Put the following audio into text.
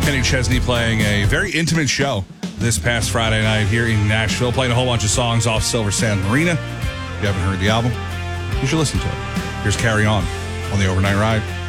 Kenny Chesney playing a very intimate show this past Friday night here in Nashville, playing a whole bunch of songs off Silver Sand Marina. If you haven't heard the album, you should listen to it. Here's Carry On the Overnight Ride.